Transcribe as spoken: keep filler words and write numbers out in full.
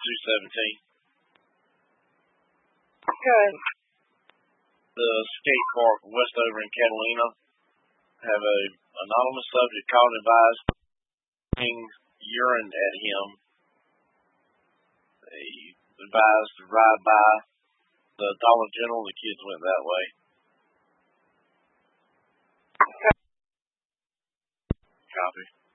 two seventeen. Good. The skate park Westover in Catalina have a anonymous subject called advised urine at him. They advised to ride by the Dollar General. The kids went that way. Copy.